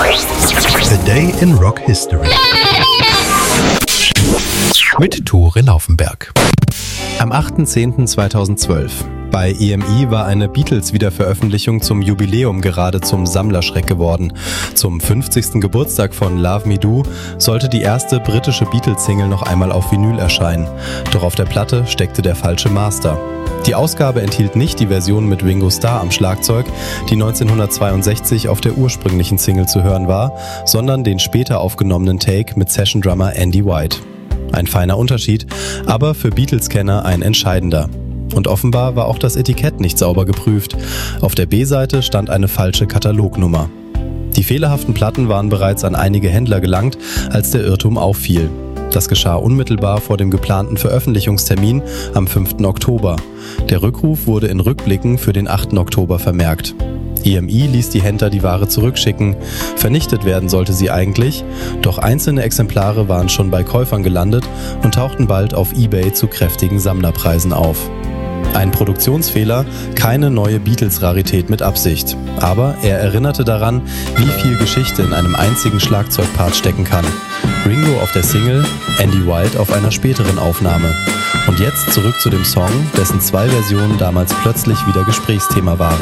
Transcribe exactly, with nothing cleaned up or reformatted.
A Day in Rock History mit Tore Laufenberg. Am achter zehnter zweitausendzwölf. Bei E M I war eine Beatles-Wiederveröffentlichung zum Jubiläum gerade zum Sammlerschreck geworden. Zum fünfzigsten Geburtstag von Love Me Do sollte die erste britische Beatles-Single noch einmal auf Vinyl erscheinen. Doch auf der Platte steckte der falsche Master. Die Ausgabe enthielt nicht die Version mit Ringo Starr am Schlagzeug, die neunzehnhundertzweiundsechzig auf der ursprünglichen Single zu hören war, sondern den später aufgenommenen Take mit Session-Drummer Andy White. Ein feiner Unterschied, aber für Beatles-Kenner ein entscheidender. Und offenbar war auch das Etikett nicht sauber geprüft. Auf der B-Seite stand eine falsche Katalognummer. Die fehlerhaften Platten waren bereits an einige Händler gelangt, als der Irrtum auffiel. Das geschah unmittelbar vor dem geplanten Veröffentlichungstermin am fünften Oktober. Der Rückruf wurde in Rückblicken für den achten Oktober vermerkt. E M I ließ die Händler die Ware zurückschicken. Vernichtet werden sollte sie eigentlich, doch einzelne Exemplare waren schon bei Käufern gelandet und tauchten bald auf eBay zu kräftigen Sammlerpreisen auf. Ein Produktionsfehler, keine neue Beatles-Rarität mit Absicht. Aber er erinnerte daran, wie viel Geschichte in einem einzigen Schlagzeugpart stecken kann. Ringo auf der Single, Andy White auf einer späteren Aufnahme. Und jetzt zurück zu dem Song, dessen zwei Versionen damals plötzlich wieder Gesprächsthema waren.